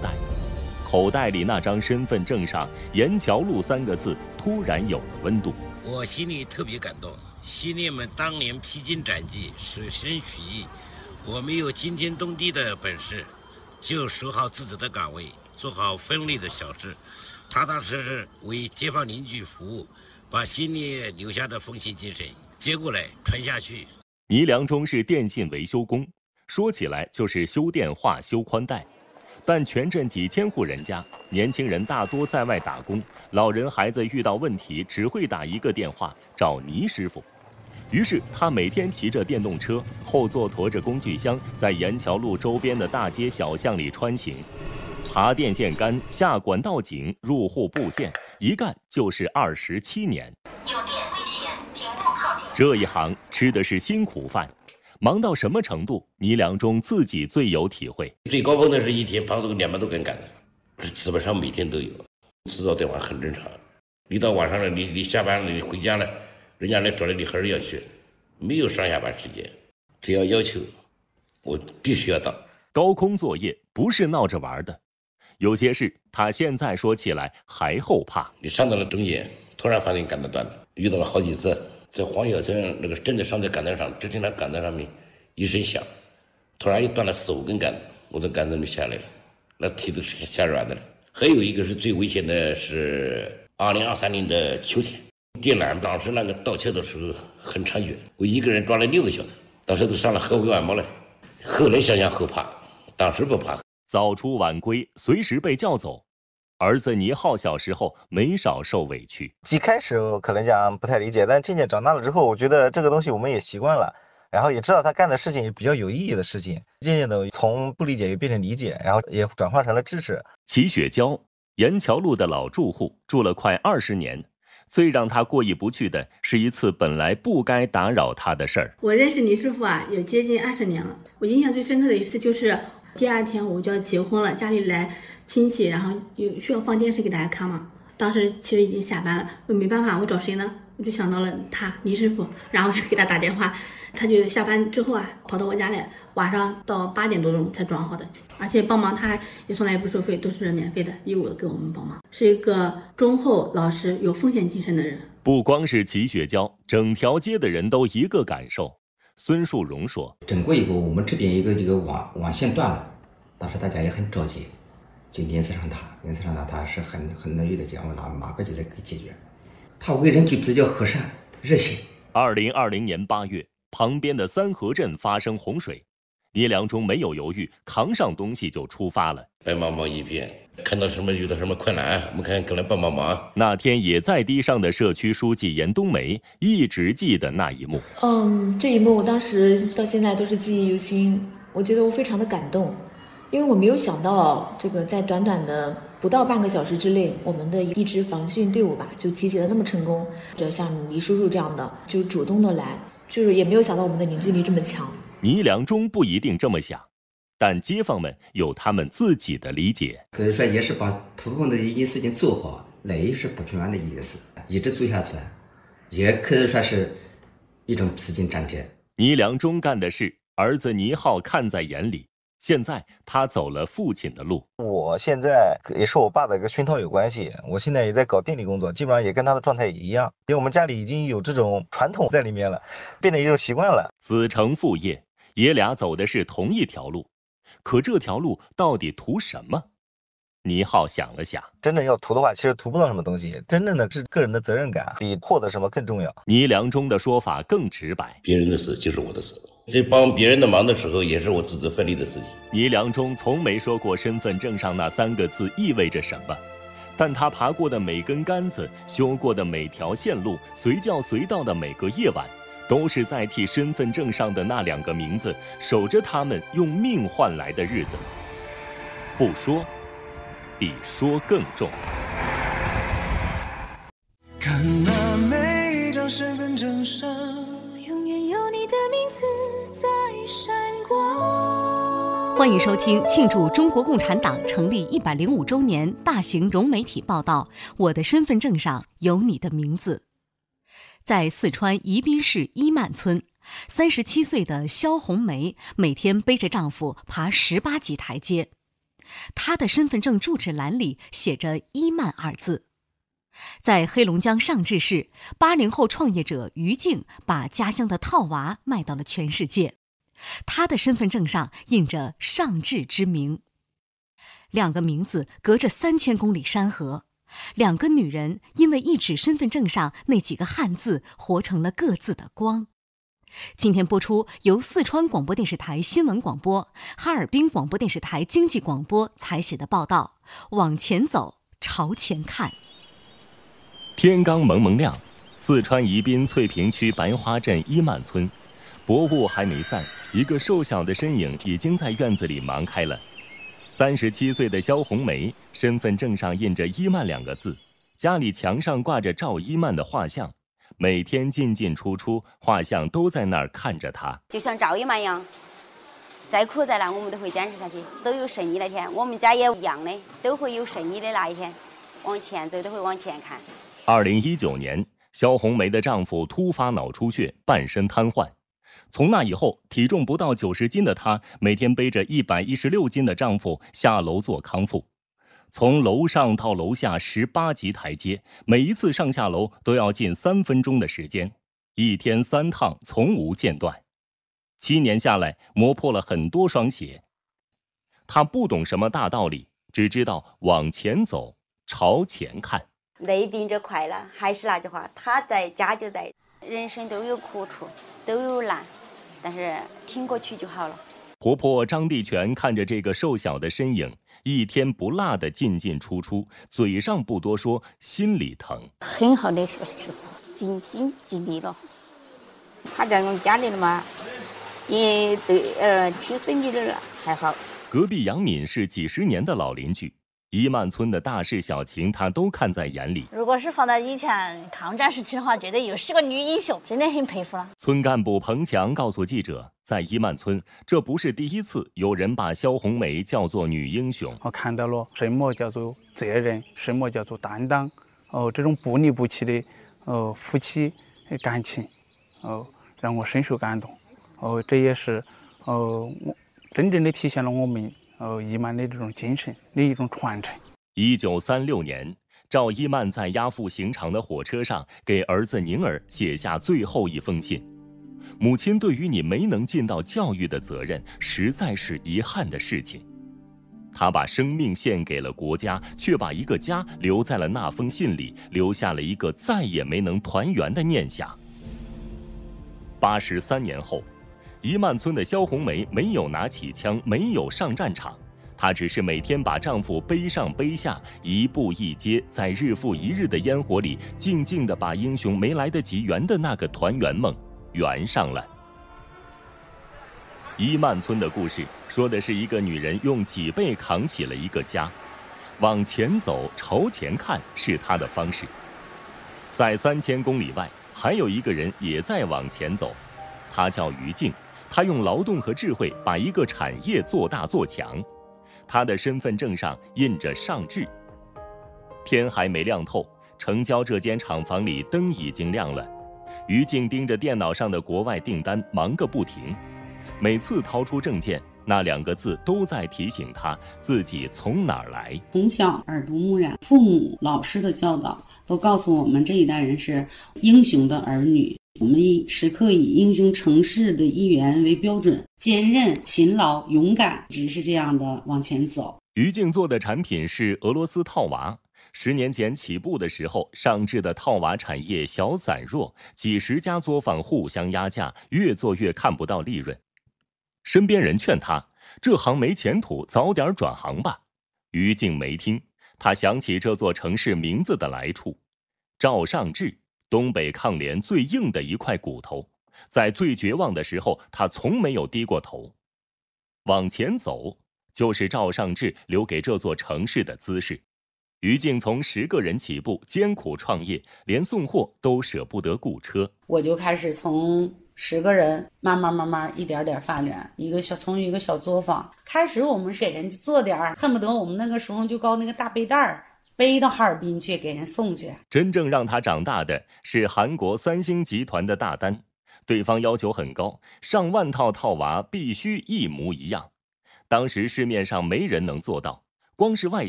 袋，口袋里那张身份证上盐桥路3个字突然有了温度。 我心里特别感动，兄弟们当年披荆斩棘，舍身取义，我们有惊天动地的本事，就守好自己的岗位，做好分内的小事，踏踏实实为街坊邻居服务，把心里留下的奉献精神接过来传下去。 倪良忠是电信维修工，说起来就是修电话、修宽带，但全镇几千户人家，年轻人大多在外打工，老人孩子遇到问题只会打一个电话找倪师傅。于是他每天骑着电动车，后座驮着工具箱，在盐桥路周边的大街小巷里穿行，爬电线杆、下管道井、入户布线，一干就是27年。 有电危险，停步靠近。 这一行吃的是辛苦饭，忙到什么程度，倪良忠自己最有体会。 最高峰的是一天跑200多根杆子，基本上每天都有。制造电话很正常，你到晚上了，你下班了，你回家了，人家来找你，你还是要去，没有上下班时间，只要求我必须要到。 高空作业不是闹着玩的，有些事他现在说起来还后怕。 你上到了中间，突然发现杆子断了，遇到了好几次。在黄小村那个真的上在杆子上，只听到杆子上面一声响，突然又断了4、5根杆子，我从杆子里下来了，那腿都是吓软的了。还有一个是最危险的是2023年的秋天，电缆当时那个盗窃的时候很猖獗，我一个人抓了6个小时，当时都上了合围晚报了。后来想想后怕，当时不怕。 早出晚归，随时被叫走。儿子倪浩小时候没少受委屈， 一开始可能讲不太理解，但渐渐长大了之后，我觉得这个东西我们也习惯了，然后也知道他干的事情也比较有意义的事情，渐渐的从不理解又变成理解，然后也转化成了支持。 齐雪娇，盐桥路的老住户，住了快20年。最让他过意不去的是一次本来不该打扰他的事儿。 我认识倪师傅啊，有接近20年了。我印象最深刻的一次就是第2天我就要结婚了，家里来亲戚，然后有需要放电视给大家看嘛。当时其实已经下班了，我没办法，我找谁呢？我就想到了他倪师傅，然后就给他打电话，他就下班之后啊跑到我家来，晚上到8点多钟才装好的，而且帮忙他也从来也不收费，都是免费的，义务的给我们帮忙，是一个忠厚老实有奉献精神的人。 不光是齐雪娇，整条街的人都一个感受。孙树荣说， 整个我们这边一个这个网线断了，当时大家也很着急，就联系上他是很乐意的讲，我马上就来给解决。他为人就比较和善热心。 2020年8月，旁边的三河镇发生洪水，倪良忠没有犹豫，扛上东西就出发了。 白茫茫一片，看到什么遇到什么困难，我们看可能帮帮忙。 那天也在地上的社区书记严冬梅一直记得那一幕。 这一幕我当时到现在都是记忆犹新，我觉得我非常的感动，因为我没有想到这个在短短的不到半个小时之内，我们的一支防汛队伍吧就集结的那么成功。这像倪叔叔这样的就主动的来，就是也没有想到我们的凝聚力这么强。 倪良忠不一定这么想，但街坊们有他们自己的理解。 可以说也是把普通的一件事情做好，那也是不平凡的一件事，一直做下去，也可以说是一种披荆斩棘。 倪良忠干的事，儿子倪浩看在眼里。现在他走了父亲的路。 我现在也是我爸的一个熏陶有关系，我现在也在搞电力工作，基本上也跟他的状态也一样，因为我们家里已经有这种传统在里面了，变成一种习惯了。 子承父业，爷俩走的是同一条路，可这条路到底图什么？倪浩想了想， 真正要图的话，其实图不到什么东西，真正的是个人的责任感比获得什么更重要。 倪良忠的说法更直白， 别人的事就是我的事，在帮别人的忙的时候，也是我自己分内的事情。 倪良忠从没说过身份证上那3个字意味着什么，但他爬过的每根杆子，修过的每条线路，随叫随到的每个夜晚，都是在替身份证上的那2个名字守着他们用命换来的日子。不说比说更重。 看那每一张身份证上， 永远有你的名字在闪光。 欢迎收听庆祝中国共产党成立105周年大型融媒体报道《我的身份证上有你的名字》。在四川宜宾市伊曼村，37岁的肖红梅每天背着丈夫爬18级台阶。 他的身份证住址栏里写着伊曼二字。在黑龙江上志市，80后创业者于静把家乡的套娃卖到了全世界。他的身份证上印着上志之名。2个名字隔着3000公里山河，2个女人因为一纸身份证上那几个汉字，活成了各自的光。今天播出由四川广播电视台新闻广播、哈尔滨广播电视台经济广播采写的报道《往前走，朝前看》。 天刚蒙蒙亮，四川宜宾翠屏区白花镇伊曼村，薄雾还没散，一个瘦小的身影已经在院子里忙开了。37岁的肖红梅，身份证上印着伊曼2个字，家里墙上挂着赵伊曼的画像，每天进进出出，画像都在那儿看着她。 就像赵伊曼一样，再苦再难我们都会坚持下去，都有胜利那天。我们家也一样的，都会有胜利的那一天，往前走都会往前看。 2019年，肖红梅的丈夫突发脑出血，半身瘫痪。从那以后，体重不到90斤的她，每天背着116斤的丈夫下楼做康复。从楼上到楼下18级台阶，每一次上下楼都要近3分钟的时间，1天3趟，从无间断。7年下来，磨破了很多双鞋。她不懂什么大道理，只知道往前走，朝前看。 累并着快乐，还是那句话，他在家就在。人生都有苦处，都有难，但是挺过去就好了。 婆婆张地全看着这个瘦小的身影，一天不落的进进出出，嘴上不多说，心里疼。 很好的学习，尽心尽力了。他在我们家里了嘛，也对亲生女儿还好。 隔壁杨敏是几10年的老邻居，伊曼村的大事小情他都看在眼里。 如果是放到以前抗战时期的话，觉得又是个女英雄，真的很佩服了。 村干部彭强告诉记者，在伊曼村，这不是第一次有人把肖红梅叫做女英雄。 我看到了什么叫做责任，什么叫做担当，这种不离不弃的夫妻感情，让我深受感动。这也是我真正的体现了我们伊曼的这种精神的一种传承。 1936年，赵伊曼在押赴刑场的火车上给儿子宁儿写下最后一封信：母亲对于你没能尽到教育的责任，实在是遗憾的事情。他把生命献给了国家，却把一个家留在了那封信里，留下了一个再也没能团圆的念想。83年后，伊曼村的肖红梅没有拿起枪，没有上战场，她只是每天把丈夫背上背下，一步一阶，在日复一日的烟火里，静静地把英雄没来得及圆的那个团圆梦圆上了。伊曼村的故事说的是一个女人用脊背扛起了一个家，往前走，朝前看是她的方式。在3000公里外，还有一个人也在往前走，他叫于静。他用劳动和智慧把一个产业做大做强，他的身份证上印着上志。天还没亮透，城郊这间厂房里灯已经亮了。于静盯着电脑上的国外订单忙个不停，每次掏出证件，那2个字都在提醒他自己从哪儿来。 从小耳濡目染，父母老师的教导都告诉我们，这一代人是英雄的儿女。我们时刻以英雄成事的一员为标准，坚韧、勤劳、勇敢，只是这样的往前走。 于静做的产品是俄罗斯套娃。10年前起步的时候，上志的套娃产业小散弱，几10家作坊互相压价，越做越看不到利润。身边人劝他，这行没前途，早点转行吧。于静没听，他想起这座城市名字的来处，赵上志。东北抗联最硬的一块骨头，在最绝望的时候，他从没有低过头。往前走，就是赵上志留给这座城市的姿势。于静从10个人起步，艰苦创业，连送货都舍不得雇车。 我就开始从10个人慢慢一点点发展，从一个小作坊开始，我们给人家做点，恨不得我们那个时候就搞那个大背带儿。背到哈尔滨去给人送去。 真正让他长大的是韩国3星集团的大单，对方要求很高，上万套套娃必须一模一样。 当时市面上没人能做到，光是外